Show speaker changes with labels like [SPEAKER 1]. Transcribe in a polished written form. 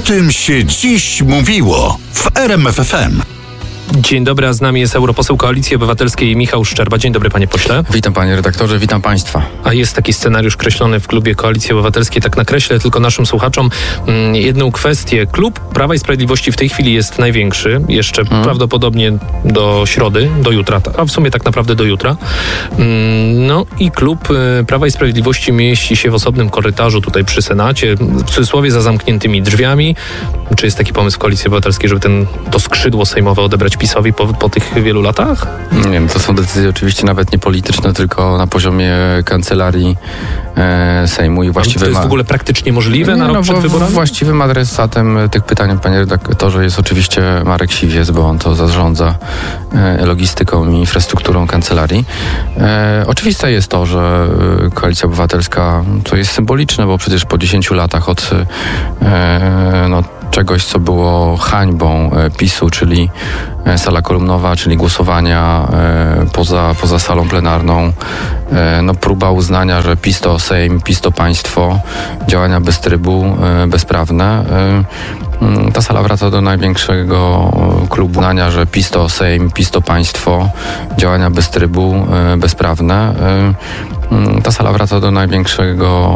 [SPEAKER 1] tym się dziś mówiło w RMF FM.
[SPEAKER 2] Dzień dobry, a z nami jest europoseł Koalicji Obywatelskiej Michał Szczerba. Dzień dobry, panie pośle.
[SPEAKER 3] Witam, panie redaktorze, witam państwa.
[SPEAKER 2] A jest taki scenariusz kreślony w klubie Koalicji Obywatelskiej, tak nakreślę tylko naszym słuchaczom jedną kwestię. Klub Prawa i Sprawiedliwości w tej chwili jest największy, jeszcze prawdopodobnie do środy, do jutra, a w sumie tak naprawdę do jutra. No i klub Prawa i Sprawiedliwości mieści się w osobnym korytarzu tutaj przy Senacie, w cudzysłowie za zamkniętymi drzwiami. Czy jest taki pomysł Koalicji Obywatelskiej, żeby to skrzydło sejmowe odebrać PiS-owi po tych wielu latach?
[SPEAKER 3] Nie wiem, to są decyzje oczywiście nawet nie polityczne, tylko na poziomie kancelarii Sejmu i właściwym...
[SPEAKER 2] To jest w ogóle praktycznie możliwe na rok przed wyborami?
[SPEAKER 3] Właściwym adresatem tych pytań, panie redaktorze, jest oczywiście Marek Siwiec, bo on to zarządza logistyką i infrastrukturą kancelarii. Oczywiste jest to, że Koalicja Obywatelska, to jest symboliczne, bo przecież po 10 latach od czegoś, co było hańbą PiS-u, czyli sala kolumnowa, czyli głosowania poza salą plenarną, próba uznania, że PiS to Sejm, PiS to państwo, działania bez trybu, bezprawne. Ta sala wraca do największego klubu uznania, że PiS to Sejm, PiS to państwo, działania bez trybu, bezprawne. Ta sala wraca do największego